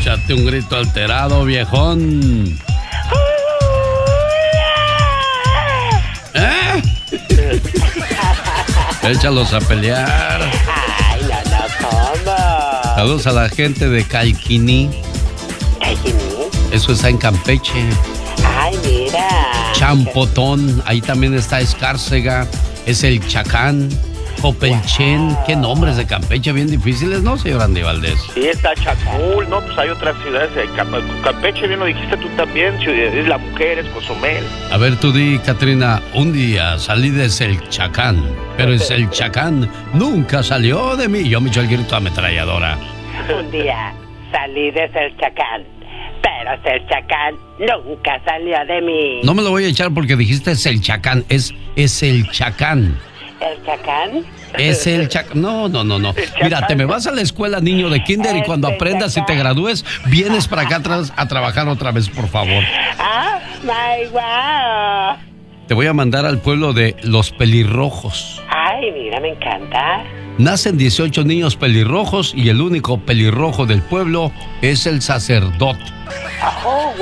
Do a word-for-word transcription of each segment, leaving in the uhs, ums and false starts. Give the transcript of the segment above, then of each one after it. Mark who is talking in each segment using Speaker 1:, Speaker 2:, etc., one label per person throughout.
Speaker 1: Échate un grito alterado, viejón. ¿Eh? Échalos a pelear.
Speaker 2: Ay, no, no, ¿cómo?
Speaker 1: Saludos a la gente de Calquiní.
Speaker 2: ¿Calquiní?
Speaker 1: Eso está en Campeche.
Speaker 2: Ay, mira.
Speaker 1: Champotón, ahí también está Escárcega, es el Chacán, Copelchen. Wow. Qué nombres de Campeche bien difíciles, ¿no, señor Andy Valdés?
Speaker 3: Sí, está Chacul, ¿no? Pues hay otras ciudades de Campeche, bien lo dijiste tú también, es La Mujer, es Cozumel.
Speaker 1: A ver, tú di, Catrina, un día salí de el Chacán, pero es el Chacán nunca salió de mí. Yo me eché el grito ametralladora.
Speaker 2: Un día salí de el Chacán, pero el Chacán nunca salió de mí.
Speaker 1: No me lo voy a echar porque dijiste es el Chacán, es, es el Chacán.
Speaker 2: ¿El Chacán?
Speaker 1: Es el Chacán. No, no, no, no. Mira, te me vas a la escuela, niño de kinder, y cuando aprendas y te gradúes, vienes para acá atrás a trabajar otra vez, por favor.
Speaker 2: Ah, my wow.
Speaker 1: Te voy a mandar al pueblo de Los Pelirrojos.
Speaker 2: Ay, mira, me encanta.
Speaker 1: Nacen dieciocho niños pelirrojos y el único pelirrojo del pueblo es el sacerdote.
Speaker 2: Oh,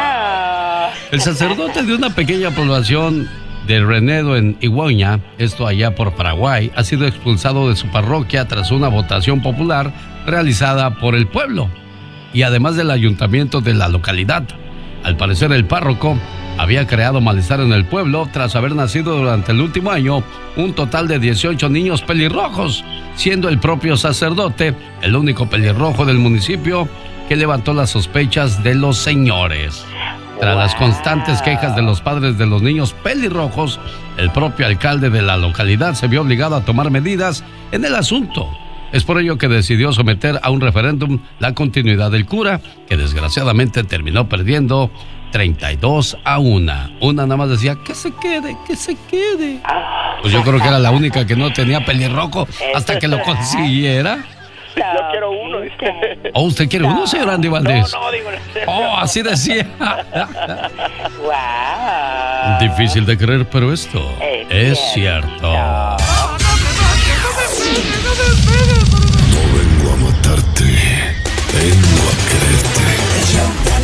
Speaker 2: wow.
Speaker 1: El sacerdote de una pequeña población de Renedo en Iguaña, esto allá por Paraguay, ha sido expulsado de su parroquia tras una votación popular realizada por el pueblo y además del ayuntamiento de la localidad. Al parecer, el párroco había creado malestar en el pueblo tras haber nacido durante el último año un total de dieciocho niños pelirrojos, siendo el propio sacerdote el único pelirrojo del municipio que levantó las sospechas de los señores. Tras las constantes quejas de los padres de los niños pelirrojos, el propio alcalde de la localidad se vio obligado a tomar medidas en el asunto. Es por ello que decidió someter a un referéndum la continuidad del cura, que desgraciadamente terminó perdiendo treinta y dos a uno. Una nada más decía, que se quede, que se quede. Pues yo creo que era la única que no tenía pelirrojo hasta que lo consiguiera.
Speaker 3: Yo quiero uno.
Speaker 1: ¿Oh, usted quiere uno, señor Andy Valdés?
Speaker 3: No, no, digo...
Speaker 1: Oh, así decía.
Speaker 2: Wow.
Speaker 1: Difícil de creer, pero esto es, es cierto.
Speaker 4: No vengo a matarte, vengo a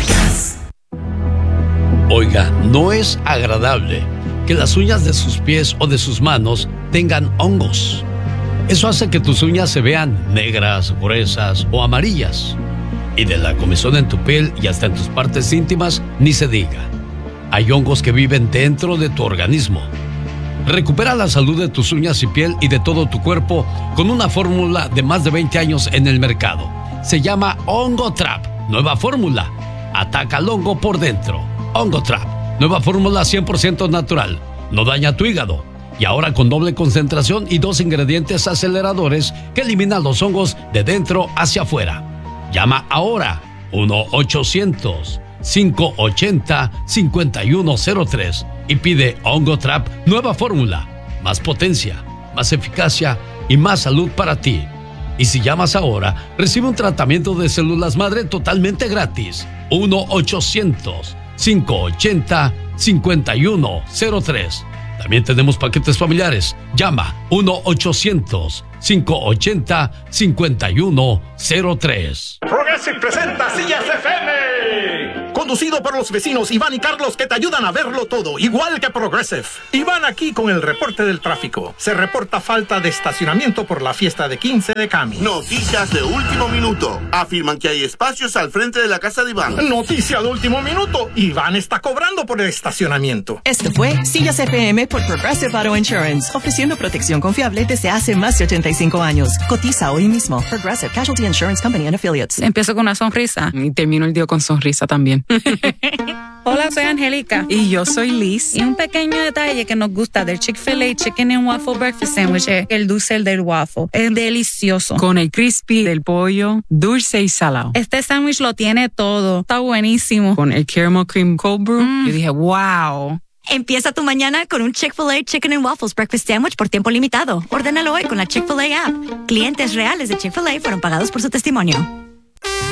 Speaker 4: quererte.
Speaker 1: Oiga, no es agradable que las uñas de sus pies o de sus manos tengan hongos. Eso hace que tus uñas se vean negras, gruesas o amarillas. Y de la comezón en tu piel y hasta en tus partes íntimas, ni se diga. Hay hongos que viven dentro de tu organismo. Recupera la salud de tus uñas y piel y de todo tu cuerpo con una fórmula de más de veinte años en el mercado. Se llama Hongo Trap. Nueva fórmula. Ataca al hongo por dentro. Hongo Trap. Nueva fórmula cien por ciento natural. No daña tu hígado. Y ahora con doble concentración y dos ingredientes aceleradores que eliminan los hongos de dentro hacia afuera. Llama ahora uno ochocientos, cinco ochenta, cincuenta y uno cero tres y pide Hongo Trap nueva fórmula. Más potencia, más eficacia y más salud para ti. Y si llamas ahora, recibe un tratamiento de células madre totalmente gratis. uno ochocientos, cinco ochenta, cincuenta y uno cero tres. También tenemos paquetes familiares. Llama uno ochocientos, cinco ochenta, cincuenta y uno cero tres.
Speaker 5: Progressive presenta Sillas F M. Conducido por los vecinos Iván y Carlos, que te ayudan a verlo todo, igual que Progressive. Iván aquí con el reporte del tráfico. Se reporta falta de estacionamiento por la fiesta de quince de Cami.
Speaker 6: Noticias de último minuto. Afirman que hay espacios al frente de la casa de Iván.
Speaker 5: Noticia de último minuto. Iván está cobrando por el estacionamiento.
Speaker 7: Esto fue Sillas F M por Progressive Auto Insurance, ofreciendo protección confiable desde hace más de ochenta y cinco años. Cotiza hoy mismo. Progressive Casualty Insurance Company and Affiliates.
Speaker 8: Empiezo con una sonrisa y termino el día con sonrisa también.
Speaker 9: Hola, soy Angélica.
Speaker 8: Y yo soy Liz.
Speaker 9: Y un pequeño detalle que nos gusta del Chick-fil-A Chicken and Waffle Breakfast Sandwich es el dulce del waffle. Es delicioso.
Speaker 8: Con el crispy del pollo, dulce y salado.
Speaker 9: Este sándwich lo tiene todo. Está buenísimo.
Speaker 8: Con el caramel cream cold brew, mm. yo dije, wow.
Speaker 10: Empieza tu mañana con un Chick-fil-A Chicken and Waffles Breakfast Sandwich por tiempo limitado. Ordénalo hoy con la Chick-fil-A app. Clientes reales de Chick-fil-A fueron pagados por su testimonio.